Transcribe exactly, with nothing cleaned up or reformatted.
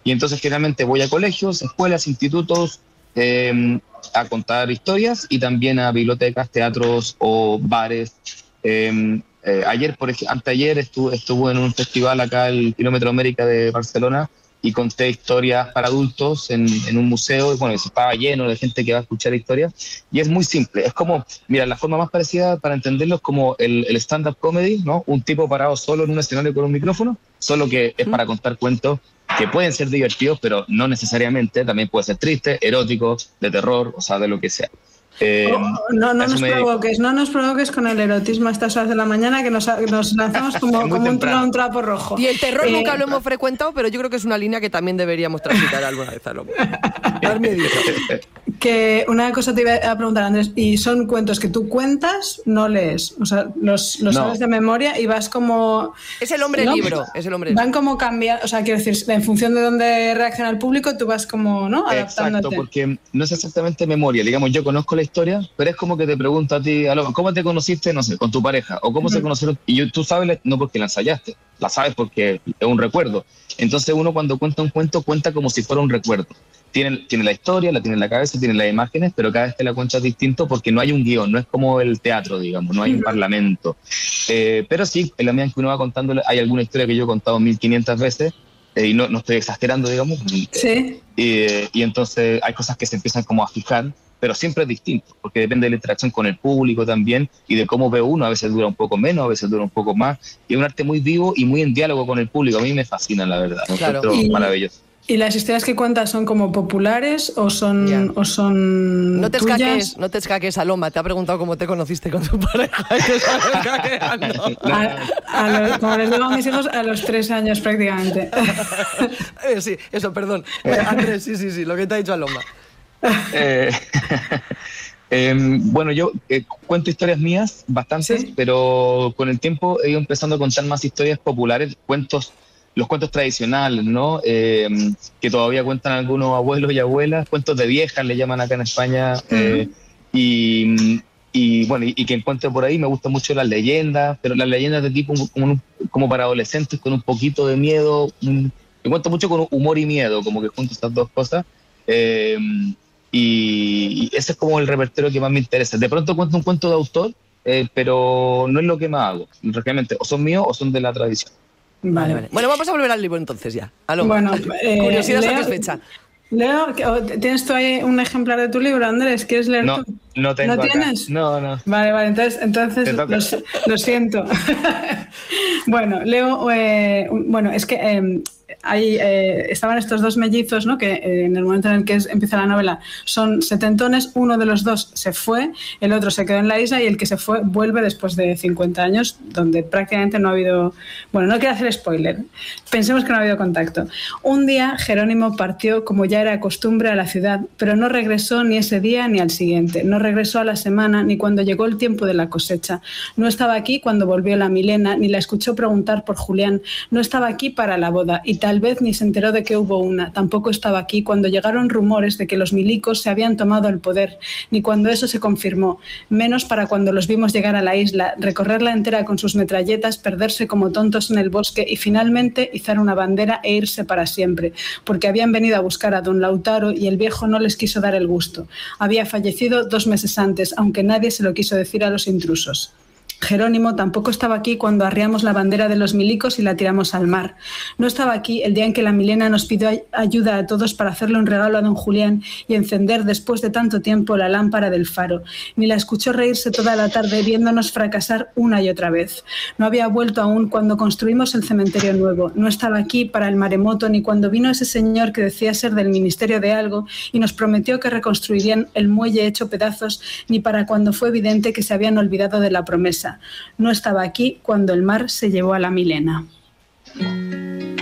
Y entonces generalmente voy a colegios, escuelas, institutos, eh, a contar historias y también a bibliotecas, teatros o bares. Eh, eh, ayer, por ejemplo, anteayer estuve, estuve en un festival acá, el Kilómetro América de Barcelona, y conté historias para adultos en, en un museo, y bueno, estaba lleno de gente que va a escuchar historias, y es muy simple, es como, mira, la forma más parecida para entenderlo es como el, el stand-up comedy, ¿no? Un tipo parado solo en un escenario con un micrófono, solo que es para contar cuentos que pueden ser divertidos, pero no necesariamente, también puede ser triste, erótico, de terror, o sea, de lo que sea. Eh, oh, no, no nos me... provoques, no nos provoques con el erotismo a estas horas de la mañana, que nos, nos lanzamos como, como un, un trapo rojo. Y el terror eh, nunca lo hemos frecuentado, pero yo creo que es una línea que también deberíamos transitar alguna vez. Darme dicho. Que una cosa te iba a preguntar, Andrés, ¿y son cuentos que tú cuentas, no lees? O sea, los, los no. sabes de memoria y vas como... Es el hombre ¿no? libro, es el hombre. Van como cambiando, o sea, quiero decir, en función de dónde reacciona el público, tú vas como, ¿no? Adaptándote. Exacto, porque no es exactamente memoria, digamos, yo conozco la historia, pero es como que te pregunto a ti, ¿cómo te conociste, no sé, con tu pareja? ¿O cómo uh-huh. se conocieron? Y yo, tú sabes, no porque la ensayaste, la sabes porque es un recuerdo. Entonces uno cuando cuenta un cuento, cuenta como si fuera un recuerdo. Tiene, tiene la historia, la tiene en la cabeza, tiene las imágenes, pero cada vez que la cuenta es distinto porque no hay un guión, no es como el teatro, digamos, no hay un parlamento. Eh, pero sí, en la medida en que uno va contando, hay alguna historia que yo he contado mil quinientas veces, eh, y no, no estoy exagerando, digamos. Sí. Eh, y entonces hay cosas que se empiezan como a fijar, pero siempre es distinto, porque depende de la interacción con el público también, y de cómo ve uno, a veces dura un poco menos, a veces dura un poco más, y es un arte muy vivo y muy en diálogo con el público, a mí me fascina, la verdad, me claro. encuentro y, maravilloso. ¿Y las historias que cuentas son como populares o son, yeah. o son no te tuyas? escaques, no te escaques, Aloma, te ha preguntado cómo te conociste con tu pareja. a, a los, como les digo a mis hijos, a los tres años prácticamente. eh, sí, eso, perdón. Eh, Andrés, sí, sí, sí, lo que te ha dicho Aloma. eh, eh, bueno, yo eh, cuento historias mías, bastantes, ¿sí? Pero con el tiempo he ido empezando a contar más historias populares, cuentos, los cuentos tradicionales, ¿no? Eh, que todavía cuentan algunos abuelos y abuelas, cuentos de viejas le llaman acá en España, uh-huh. eh, y, y bueno, y, y que encuentro por ahí, me gustan mucho las leyendas, pero las leyendas de tipo como, como para adolescentes con un poquito de miedo, me cuento mucho con humor y miedo, como que junto estas dos cosas. Eh, Y, y ese es como el repertorio que más me interesa. De pronto cuento un cuento de autor, eh, pero no es lo que más hago. Realmente, o son míos o son de la tradición. Vale, vale. Bueno, vamos a volver al libro entonces ya. Aló. Bueno, eh, curiosidad Leo, satisfecha. Leo, ¿tienes tú ahí un ejemplar de tu libro, Andrés? ¿Quieres leer no, tú? No tengo ¿No acá. tienes? No, no. Vale, vale, entonces, entonces lo, lo siento. Bueno, Leo, eh, bueno, es que eh, hay, eh, estaban estos dos mellizos, ¿no? Que eh, en el momento en el que es, empieza la novela son setentones, uno de los dos se fue, el otro se quedó en la isla y el que se fue vuelve después de cincuenta años, donde prácticamente no ha habido, bueno, no quiero hacer spoiler, pensemos que no ha habido contacto. Un día Jerónimo partió, como ya era costumbre, a la ciudad, pero no regresó ni ese día ni al siguiente, no regresó a la semana ni cuando llegó el tiempo de la cosecha, no estaba aquí cuando volvió la Milena, ni la escuchó preguntar por Julián, no estaba aquí para la boda y tal vez ni se enteró de que hubo una, tampoco estaba aquí cuando llegaron rumores de que los milicos se habían tomado el poder, ni cuando eso se confirmó, menos para cuando los vimos llegar a la isla, recorrerla entera con sus metralletas, perderse como tontos en el bosque y finalmente izar una bandera e irse para siempre, porque habían venido a buscar a don Lautaro y el viejo no les quiso dar el gusto. Había fallecido dos meses antes, aunque nadie se lo quiso decir a los intrusos. Jerónimo tampoco estaba aquí cuando arriamos la bandera de los milicos y la tiramos al mar. No estaba aquí el día en que la Milena nos pidió ayuda a todos para hacerle un regalo a don Julián y encender después de tanto tiempo la lámpara del faro. Ni la escuchó reírse toda la tarde viéndonos fracasar una y otra vez. No había vuelto aún cuando construimos el cementerio nuevo. No estaba aquí para el maremoto ni cuando vino ese señor que decía ser del Ministerio de algo y nos prometió que reconstruirían el muelle hecho pedazos, ni para cuando fue evidente que se habían olvidado de la promesa. No estaba aquí cuando el mar se llevó a la Milena.